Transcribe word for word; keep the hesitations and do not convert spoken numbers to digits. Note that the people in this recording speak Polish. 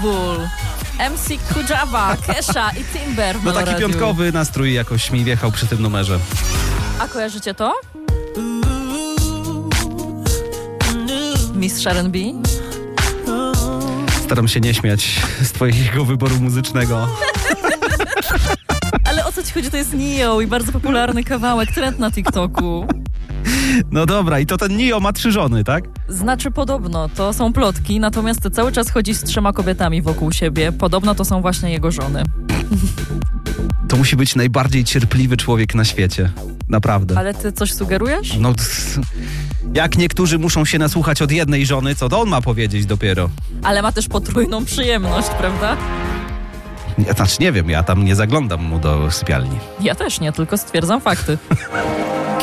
Pitbull, M C Kujava, Kesha i Timber. No taki radiu. piątkowy nastrój jakoś mi wjechał przy tym numerze. A kojarzycie to? Mistrz R and B? Staram się nie śmiać z twojego wyboru muzycznego. Ale o co ci chodzi? To jest Nio i bardzo popularny kawałek, trend na TikToku. No dobra, i to ten Nio ma trzy żony, tak? Znaczy podobno, to są plotki, natomiast cały czas chodzi z trzema kobietami wokół siebie. Podobno to są właśnie jego żony. To musi być najbardziej cierpliwy człowiek na świecie. Naprawdę. Ale ty coś sugerujesz? No, jak niektórzy muszą się nasłuchać od jednej żony, co to on ma powiedzieć dopiero? Ale ma też potrójną przyjemność, prawda? Ja, znaczy nie wiem, ja tam nie zaglądam mu do sypialni. Ja też nie, tylko stwierdzam fakty.